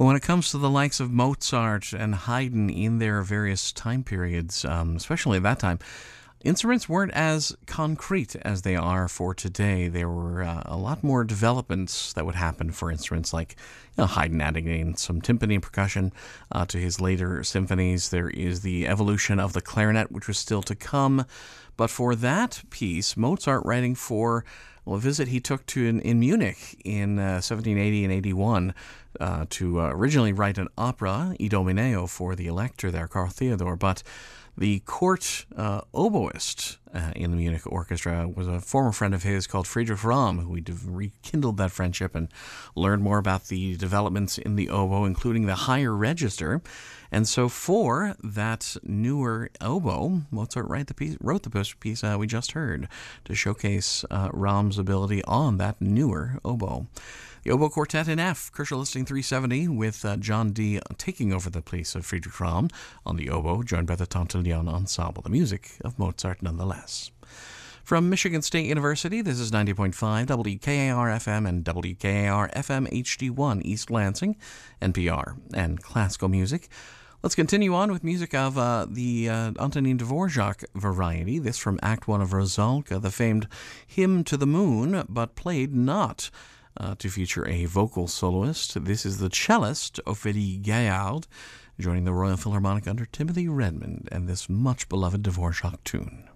Well, when it comes to the likes of Mozart and Haydn in their various time periods, especially at that time, instruments weren't as concrete as they are for today. There were a lot more developments that would happen for instruments like Haydn adding in some timpani and percussion to his later symphonies. There is the evolution of the clarinet, which was still to come. But for that piece, Mozart writing for a visit he took to in Munich in 1780 and 81 to originally write an opera, Idomeneo, for the elector there, Karl Theodor, but the court oboist in the Munich Orchestra was a former friend of his called Friedrich Ramm, who we rekindled that friendship and learned more about the developments in the oboe, including the higher register. And so for that newer oboe, Mozart wrote the piece we just heard to showcase Ramm's ability on that newer oboe. The Oboe Quartet in F, Kershaw Listing 370, with John Dee taking over the place of Friedrich Ramm on the oboe, joined by the Tantillon Ensemble, the music of Mozart nonetheless. From Michigan State University, this is 90.5 WKAR-FM and WKAR-FM HD1 East Lansing, NPR, and classical music. Let's continue on with music of the Antonin Dvorak variety. This from Act 1 of Rusalka, the famed Hymn to the Moon, but played not to feature a vocal soloist. This is the cellist, Ophélie Gaillard, joining the Royal Philharmonic under Timothy Redmond and this much-beloved Dvorak tune.